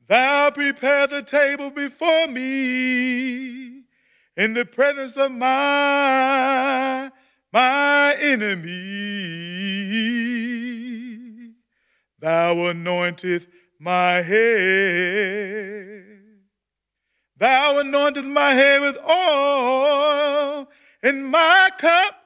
Thou prepare the table before me in the presence of my enemy. Thou anointest my head. Thou anointest my head with oil, and my cup